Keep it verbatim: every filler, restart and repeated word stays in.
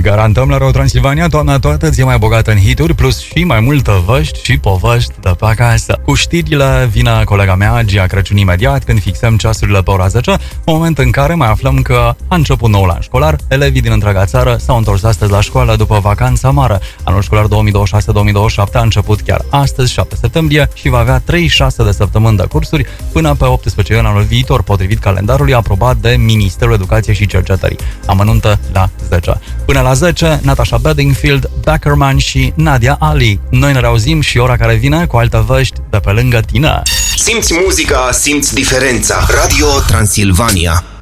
garantăm la Radio Transilvania toamna toată ți-e mai bogată în hituri, plus și mai multă văști și povești de pe acasă. Cu știrile vine colega mea, Gia Crăciun, imediat când fixăm ceasurile pe ora zece, moment în care mai aflăm că a început noul an școlar, elevii din întreaga țară s-au întors astăzi la școală după vacanța mare. Anul școlar două mii douăzeci și șase două mii douăzeci și șapte a început chiar astăzi, șapte septembrie, și va avea treizeci și șase de săptămâni de cursuri până pe optsprezece iunie anul viitor, potrivit calendarului aprobat de Ministerul Educației și Cercetării. Amănuntă la zece. Până la zece, Natasha Bedingfield, Beckerman și Nadia Ali. Noi ne reauzim și ora care vine cu alte vești de pe lângă tine. Simți muzica, simți diferența. Radio Transilvania.